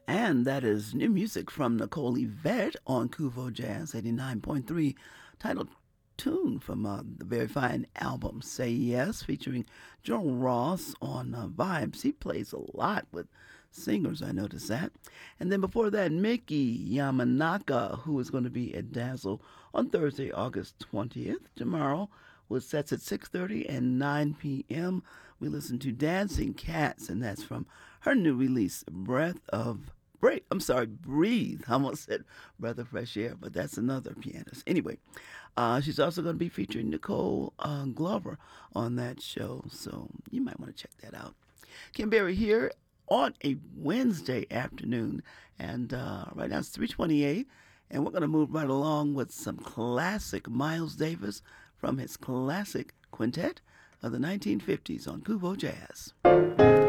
And that is new music from Nicole Yvette on Kuvo Jazz 89.3, titled Tune from the very fine album Say Yes, featuring Joe Ross on Vibes. He plays a lot with singers, I noticed that. And then before that, Mickey Yamanaka, who is going to be at Dazzle on Thursday, August 20th, tomorrow, with sets at 6:30 and 9 p.m. We listen to Dancing Cats, and that's from her new release, Breathe. I almost said Breath of Fresh Air, but that's another pianist. Anyway, she's also going to be featuring Nicole Glover on that show, so you might want to check that out. Kim Berry here on a Wednesday afternoon, and right now it's 3:28, and we're going to move right along with some classic Miles Davis from his classic quintet of the 1950s on Kuvo Jazz.